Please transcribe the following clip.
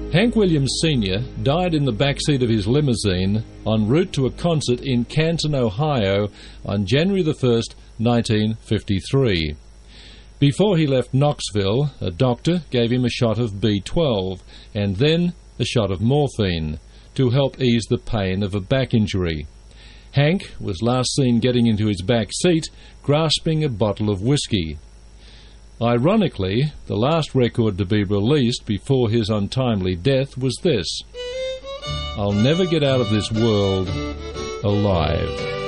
Hank Williams Sr. died in the backseat of his limousine en route to a concert in Canton, Ohio on January the 1st, 1953. Before he left Knoxville, a doctor gave him a shot of B12 and then a shot of morphine to help ease the pain of a back injury. Hank was last seen getting into his back seat, grasping a bottle of whiskey. Ironically, the last record to be released before his untimely death was this: "I'll never get out of this world alive."